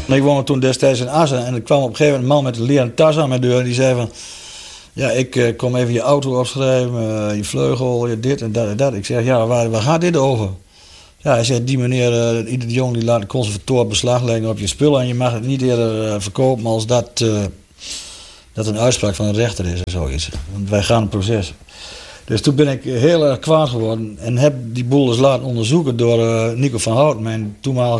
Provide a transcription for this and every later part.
Ik woonde toen destijds in Assen en er kwam op een gegeven moment een man met een leren tas aan mijn deur en die zei van... Ja, ik kom even je auto opschrijven, je vleugel, je dit en dat en dat. Ik zeg, ja, waar gaat dit over? Ja, hij zegt, die meneer, iedere jongen die laat het conservatorium beslag leggen op je spullen en je mag het niet eerder verkopen als dat een uitspraak van een rechter is of zoiets. Want wij gaan een proces. Dus toen ben ik heel erg kwaad geworden en heb die boel dus laten onderzoeken door Nico van Hout, mijn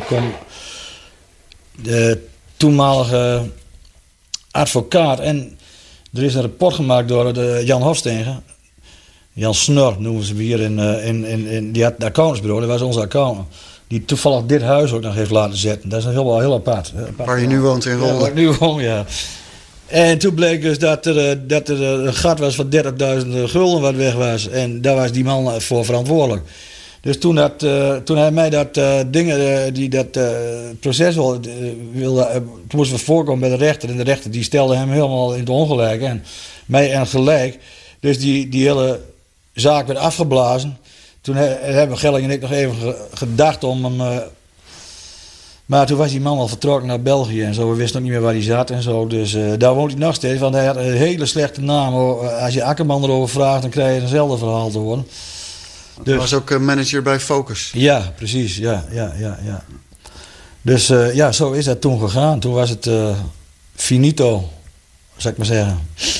toenmalige advocaat. En er is een rapport gemaakt door Jan Hofstegen. Jan Snor noemen ze hem hier in die had het accountantsbureau, dat was onze accountant. Die toevallig dit huis ook nog heeft laten zetten. Dat is heel apart. Waar je nu woont in Rolde. Ja, waar ik nu woon, ja. En toen bleek dus dat er een gat was van 30.000 gulden wat weg was. En daar was die man voor verantwoordelijk. Dus toen hij mij dat proces wilde, toen moesten we voorkomen bij de rechter. En de rechter die stelde hem helemaal in het ongelijk. En mij en gelijk. Dus die hele zaak werd afgeblazen. Toen hebben Gelling en ik nog even gedacht om hem... maar toen was die man al vertrokken naar België en zo. We wisten ook niet meer waar hij zat en zo. Dus daar woont hij nog steeds. Want hij had een hele slechte naam. Als je Akkerman erover vraagt, dan krijg je eenzelfde verhaal te horen. Hij was ook manager bij Focus. Ja, precies. Ja. Dus zo is dat toen gegaan. Toen was het finito, zou ik maar zeggen.